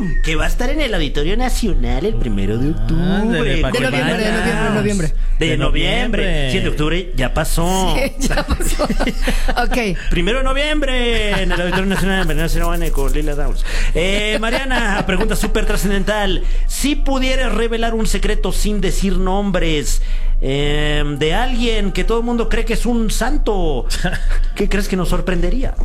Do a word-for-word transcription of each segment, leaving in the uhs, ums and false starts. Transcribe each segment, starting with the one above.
que va a estar en el Auditorio Nacional el primero de octubre. Ándale, pa' De que noviembre, de vayas. noviembre, de noviembre. De, De noviembre. noviembre. Sí, de octubre ya pasó. Sí, ya pasó. Ok. Primero de noviembre en el Auditorio Nacional de Barcelona con Lila Downs. Eh, Mariana, pregunta súper trascendental. Si pudieras revelar un secreto sin decir nombres eh, de alguien que todo el mundo cree que es un santo, ¿qué crees que nos sorprendería?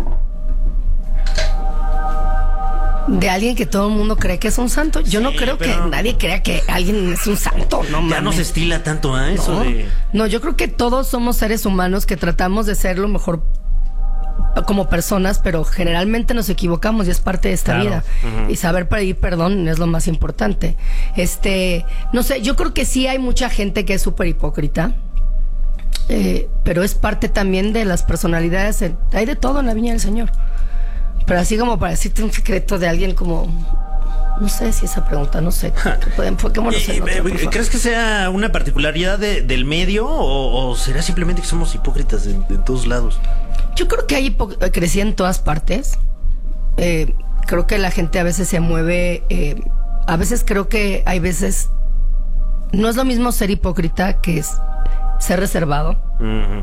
De alguien que todo el mundo cree que es un santo. Yo no Sí, creo pero- que nadie crea que alguien es un santo, no Ya no mames. se estila tanto, ¿eh? Eso No. de... No, yo creo que todos somos seres humanos que tratamos de ser lo mejor como personas, pero generalmente nos equivocamos y es parte de esta Claro. vida. Y saber pedir perdón es lo más importante. Este, no sé, yo creo que sí hay mucha gente que es súper hipócrita. Eh, pero es parte también de las personalidades. eh, Hay de todo en la viña del Señor. Pero así como para decirte un secreto de alguien como... No sé si esa pregunta, no sé. Enfoquémonos en otra, Eh, por eh, favor. ¿Crees que sea una particularidad de- del medio o, o será simplemente que somos hipócritas en, en todos lados? Yo creo que hay hipocresía en todas partes. Eh, creo que la gente a veces se mueve. Eh, a veces creo que hay veces. No es lo mismo ser hipócrita que es ser reservado Ujú.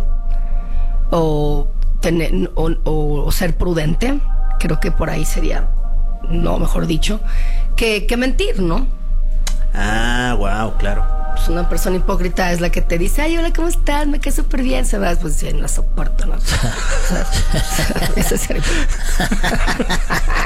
o, tener, o, o- o ser prudente. Creo que por ahí sería, no, mejor dicho, que, que mentir, ¿no? Ah, wow, claro. Pues una persona hipócrita es la que te dice, ay, hola, ¿cómo estás? Me cae súper bien. Se va, pues sí, no soporto, ¿no? Eso es ser hipócrita.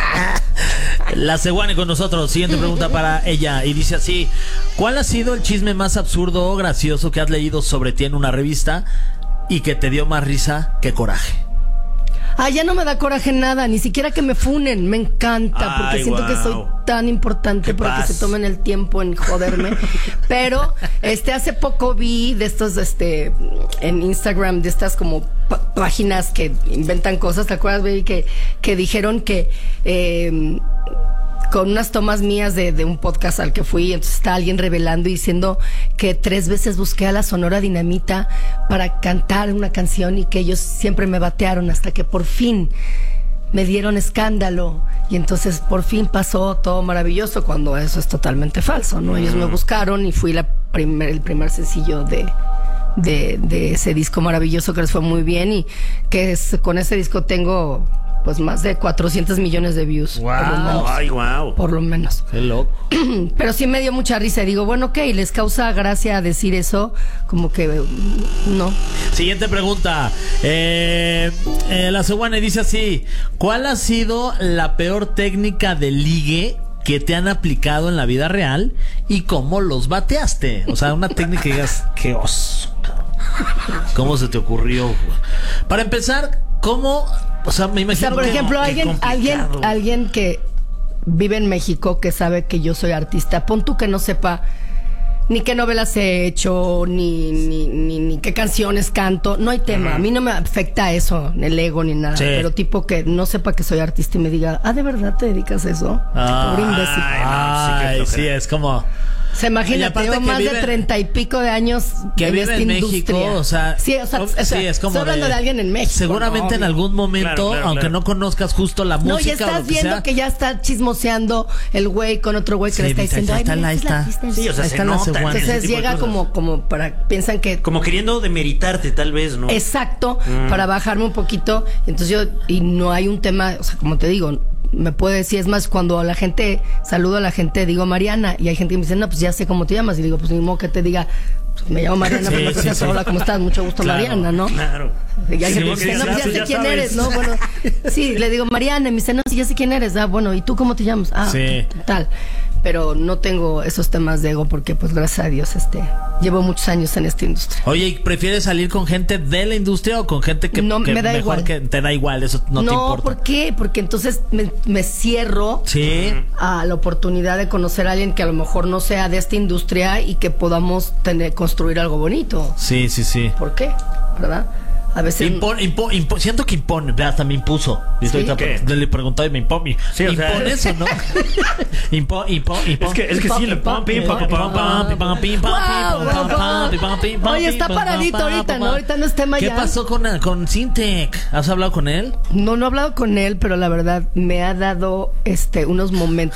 La Seguane con nosotros. Siguiente pregunta para ella. Y dice así: ¿cuál ha sido el chisme más absurdo o gracioso que has leído sobre ti en una revista y que te dio más risa que coraje? Ah, ya no me da coraje nada, ni siquiera que me funen, me encanta, porque Ay, siento guau. que soy tan importante Qué para que paz. se tomen el tiempo en joderme. Pero, este, hace poco vi de estos, este, en Instagram, de estas como p- páginas que inventan cosas, ¿te acuerdas, baby? Que, que dijeron que, eh, con unas tomas mías de, de un podcast al que fui, entonces está alguien revelando y diciendo que tres veces busqué a la Sonora Dinamita para cantar una canción y que ellos siempre me batearon hasta que por fin me dieron escándalo y entonces por fin pasó todo maravilloso, cuando eso es totalmente falso, ¿no? Ellos me buscaron y fui la primer, el primer sencillo de, de, de ese disco maravilloso que les fue muy bien y que es, con ese disco tengo pues más de cuatrocientos millones de views. Wow. Por lo menos. Ay, wow. Por lo menos. Qué loco. Pero sí me dio mucha risa y digo, bueno, ok, les causa gracia decir eso, como que mm, no. Siguiente pregunta. Eh, eh, la Seguane dice así: ¿cuál ha sido la peor técnica de ligue que te han aplicado en la vida real y cómo los bateaste? O sea, una técnica que digas, qué oso, cabrón. ¿Cómo se te ocurrió? Para empezar, ¿cómo? O sea, me O imagino sea, por que- ejemplo, qué alguien, alguien, complicado. alguien que vive en México, que sabe que yo soy artista, pon tú que no sepa ni qué novelas he hecho, ni, ni, ni, ni qué canciones canto, no hay tema. A mí no me afecta eso, el ego ni nada. Sí. Pero tipo que no sepa que soy artista y me diga, ah, ¿de verdad te dedicas a eso? Ah, Pobre imbécil. Ay, no, sí, qué Ay, flojera. sí, es como... Se Y imagina, aparte tengo que más vive- de treinta y pico de años que en vive esta en México, industria. o sea, sí, o sea, o sea, sí, es como estoy hablando de, alguien en México. seguramente ¿no? en algún momento, Claro, claro, aunque claro. no conozcas justo la música No, ya o lo estás que viendo sea, que ya está chismoseando el güey con otro güey que Sí, le está dice, diciendo, ahí ay, está, mira, ahí esta es la está. artista. Sí, o sea, Ahí se está la nota. Seguane. ese Entonces tipo de llega cosas. como, como para, piensan que Como queriendo demeritarte, tal vez, ¿no? exacto, para bajarme un poquito. Entonces yo, y no hay un tema, o sea, como te digo, me puede decir, es más, cuando a la gente, saludo a la gente, digo Mariana, y hay gente que me dice, no, pues ya sé cómo te llamas, y digo, pues ni modo que te diga, pues, me llamo Mariana, Sí, pero no te sí, dices, sí. hola, ¿cómo estás? Mucho gusto, Claro, Mariana, ¿no? Claro. Y hay Sí, gente que porque dice, no, pues ya tú sé ya quién sabes. eres, ¿no? Bueno, sí, le digo Mariana, y me dice, no, sí, ya sé quién eres. Ah, bueno, ¿y tú cómo te llamas? Ah, Sí. tal. Pero no tengo esos temas de ego porque, pues, gracias a Dios, este, llevo muchos años en esta industria. Oye, ¿y prefieres salir con gente de la industria o con gente que, No, que me da mejor igual. que te da igual? Eso no, te importa. ¿por qué? Porque entonces me, me cierro Sí. a la oportunidad de conocer a alguien que a lo mejor no sea de esta industria y que podamos tener, construir algo bonito. Sí, sí, sí. ¿Por qué? ¿Verdad? A veces... Impone, impo- impo- siento que impone, ve, hasta me impuso. ¿Viste? ¿Sí? Ahorita ¿Qué? pre- le preguntó y me impone. Sí, o sea- impone eso, ¿no? impo, impo, impo. Es que, es que sí, le pam, pim, pam, pam, pam. Oye, está paradito ahorita, ¿no? Ahorita no es tema ¿Qué ya. pasó con, con Sintec? ¿Has hablado con él? No, no he hablado con él, pero la verdad me ha dado este unos momentos